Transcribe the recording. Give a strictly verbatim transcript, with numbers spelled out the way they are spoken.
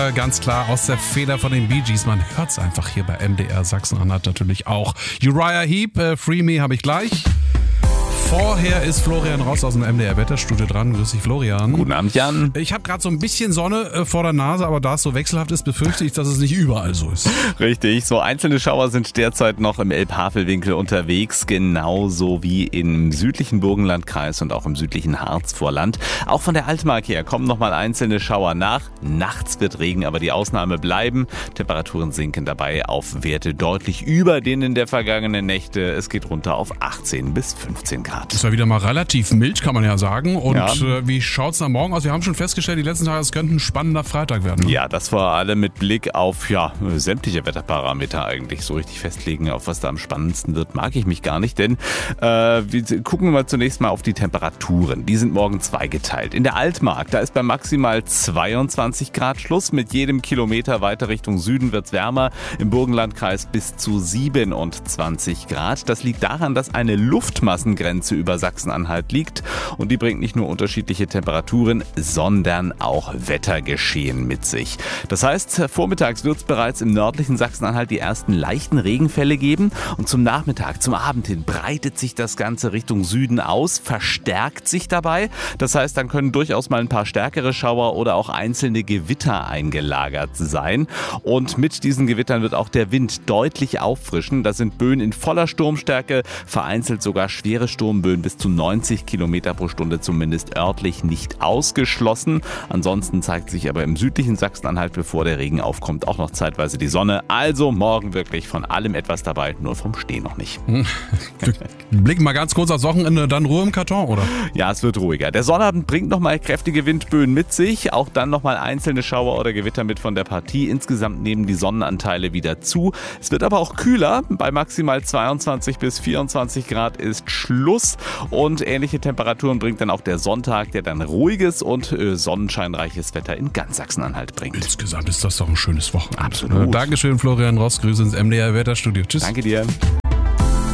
Ganz klar aus der Feder von den Bee Gees. Man hört es einfach hier bei M D R Sachsen-Anhalt natürlich auch. Uriah Heep, äh, Free Me habe ich gleich. Vorher ist Florian Ross aus dem M D R Wetterstudio dran. Grüß dich, Florian. Guten Abend, Jan. Ich habe gerade so ein bisschen Sonne äh, vor der Nase, aber da es so wechselhaft ist, befürchte ich, dass es nicht überall so ist. Richtig, so einzelne Schauer sind derzeit noch im Elbhavelwinkel unterwegs, genauso wie im südlichen Burgenlandkreis und auch im südlichen Harzvorland. Auch von der Altmark her kommen nochmal einzelne Schauer nach. Nachts wird Regen, aber die Ausnahme bleiben. Temperaturen sinken dabei auf Werte deutlich über denen der vergangenen Nächte. Es geht runter auf achtzehn bis fünfzehn Grad. Das war wieder mal relativ mild, kann man ja sagen. Und ja. äh, wie schaut's nach morgen aus? Wir haben schon festgestellt, die letzten Tage, es könnte ein spannender Freitag werden. Ne? Ja, das vor allem mit Blick auf ja, sämtliche Wetterparameter eigentlich. So richtig festlegen, auf was da am spannendsten wird, mag ich mich gar nicht. Denn äh, wir gucken mal zunächst mal auf die Temperaturen. Die sind morgen zweigeteilt. In der Altmark, da ist bei maximal zweiundzwanzig Grad Schluss. Mit jedem Kilometer weiter Richtung Süden wird's wärmer. Im Burgenlandkreis bis zu siebenundzwanzig Grad. Das liegt daran, dass eine Luftmassengrenze über Sachsen-Anhalt liegt und die bringt nicht nur unterschiedliche Temperaturen, sondern auch Wettergeschehen mit sich. Das heißt, vormittags wird es bereits im nördlichen Sachsen-Anhalt die ersten leichten Regenfälle geben und zum Nachmittag, zum Abend hin breitet sich das Ganze Richtung Süden aus, verstärkt sich dabei. Das heißt, dann können durchaus mal ein paar stärkere Schauer oder auch einzelne Gewitter eingelagert sein und mit diesen Gewittern wird auch der Wind deutlich auffrischen. Das sind Böen in voller Sturmstärke, vereinzelt sogar schwere Sturmböen bis zu neunzig Kilometer pro Stunde zumindest örtlich nicht ausgeschlossen. Ansonsten zeigt sich aber im südlichen Sachsen-Anhalt, bevor der Regen aufkommt, auch noch zeitweise die Sonne. Also morgen wirklich von allem etwas dabei, nur vom Stehen noch nicht. Blicken mal ganz kurz aufs Wochenende, dann Ruhe im Karton, oder? Ja, es wird ruhiger. Der Sonnabend bringt nochmal kräftige Windböen mit sich, auch dann nochmal einzelne Schauer oder Gewitter mit von der Partie. Insgesamt nehmen die Sonnenanteile wieder zu. Es wird aber auch kühler. Bei maximal zweiundzwanzig bis vierundzwanzig Grad ist Schluss. Und ähnliche Temperaturen bringt dann auch der Sonntag, der dann ruhiges und äh, sonnenscheinreiches Wetter in ganz Sachsen-Anhalt bringt. Insgesamt ist das doch ein schönes Wochenende. Absolut. Dankeschön, Florian Ross. Grüße ins M D R Wetterstudio. Tschüss. Danke dir.